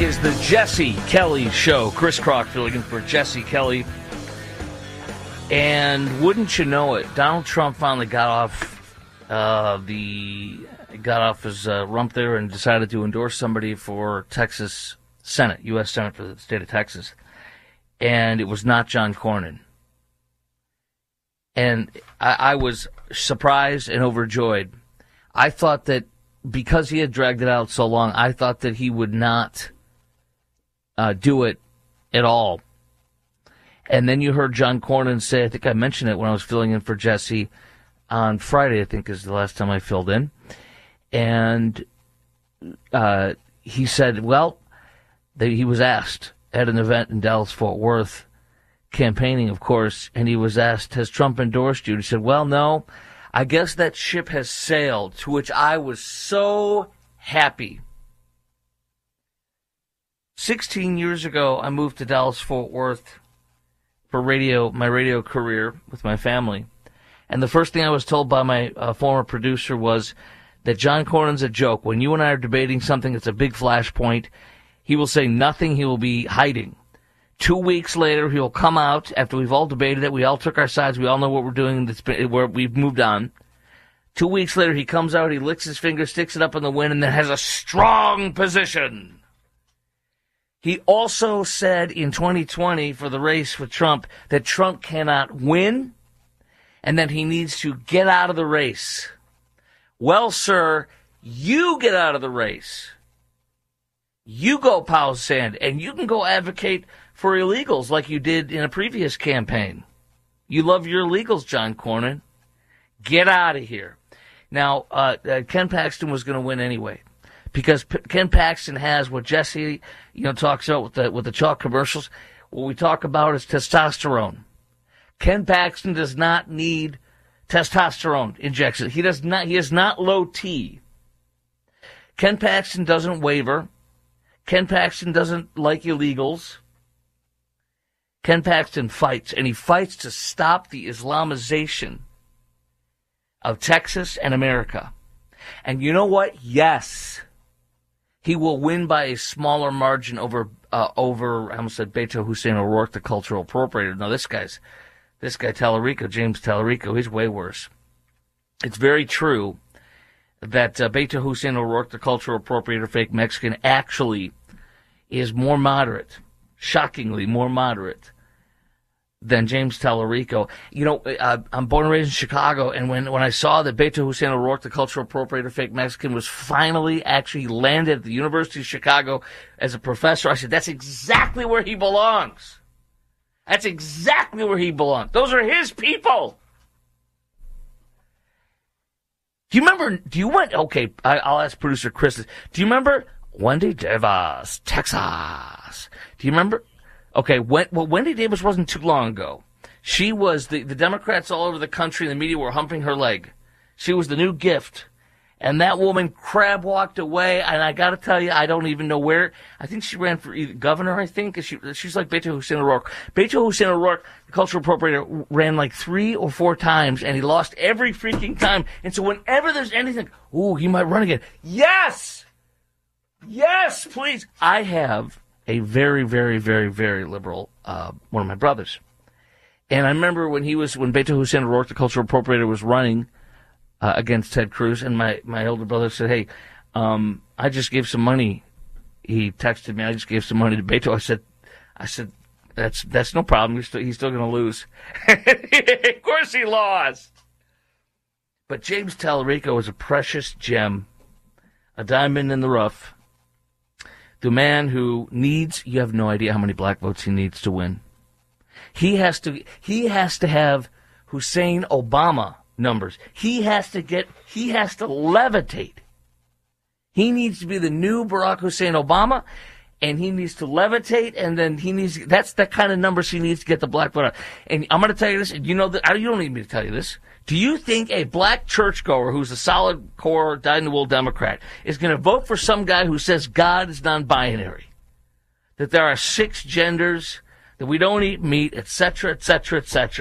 is the Jesse Kelly Show. Chris Crock filling in for Jesse Kelly. And wouldn't you know it, Donald Trump finally got off his rump there and decided to endorse somebody for Texas Senate, U.S. Senate for the state of Texas. And it was not John Cornyn. And I was surprised and overjoyed. I thought that because he had dragged it out so long, I thought that he would not do it at all. And then you heard John Cornyn say, I think I mentioned it when I was filling in for Jesse on Friday, I think is the last time I filled in. And he said, well, that he was asked at an event in Dallas-Fort Worth, campaigning, of course, and he was asked, has Trump endorsed you? And he said, well, no, I guess that ship has sailed, to which I was so happy. 16 years ago, I moved to Dallas-Fort Worth for my radio career with my family. And the first thing I was told by my former producer was that John Cornyn's a joke. When you and I are debating something that's a big flashpoint, he will say nothing, he will be hiding. 2 weeks later, he'll come out after we've all debated it. We all took our sides. We all know what we're doing. We've moved on. 2 weeks later, he comes out, he licks his finger, sticks it up in the wind, and then has a strong position. He also said in 2020 for the race with Trump that Trump cannot win and that he needs to get out of the race. Well, sir, you get out of the race. You go pound sand, and you can go advocate for illegals like you did in a previous campaign. You love your illegals, John Cornyn. Get out of here. Now, Ken Paxton was going to win anyway, because Ken Paxton has what Jesse, talks about with the chalk commercials. What we talk about is testosterone. Ken Paxton does not need testosterone injection. He does not. He is not low T. Ken Paxton doesn't waver. Ken Paxton doesn't like illegals. Ken Paxton fights, and he fights to stop the Islamization of Texas and America. And you know what? Yes, he will win by a smaller margin over I almost said Beto Hussein O'Rourke, the cultural appropriator. No, this guy Tallarico, James Tallarico, he's way worse. It's very true that Beto Hussein O'Rourke, the cultural appropriator, fake Mexican, actually is more moderate, shockingly more moderate than James Tallarico. I'm born and raised in Chicago, and when I saw that Beto Hussein O'Rourke, the cultural appropriator, fake Mexican, was finally actually landed at the University of Chicago as a professor, I said, that's exactly where he belongs. That's exactly where he belongs. Those are his people. Do you remember, I'll ask producer Chris this. Do you remember Wendy Davis, Texas? Do you remember? Okay, Wendy Davis wasn't too long ago. She was, the Democrats all over the country and the media were humping her leg. She was the new gift. And that woman crab walked away, and I gotta tell you, I don't even know where. I think she ran for either governor, I think. She's like Beto Hussein O'Rourke. Beto Hussein O'Rourke, the cultural appropriator, ran like 3 or 4 times, and he lost every freaking time. And so whenever there's anything, he might run again. Yes! Yes, please! I have a very, very, very, very liberal, one of my brothers. And I remember when Beto Hussein O'Rourke, the cultural appropriator, was running against Ted Cruz, and my older brother said, hey, I just gave some money. He texted me, I just gave some money to Beto. I said, that's no problem. He's still going to lose. Of course he lost. But James Tallarico is a precious gem, a diamond in the rough. The man who you have no idea how many black votes he needs to win. He has to have Hussein Obama numbers. He has to levitate. He needs to be the new Barack Hussein Obama, and he needs to levitate, and then that's the kind of numbers he needs to get the black vote out. And I'm going to tell you this, and you don't need me to tell you this. Do you think a black churchgoer who's a solid core, dyed-in-the-wool Democrat is going to vote for some guy who says God is non-binary, that there are 6 genders, that we don't eat meat, et cetera, et cetera, et cetera?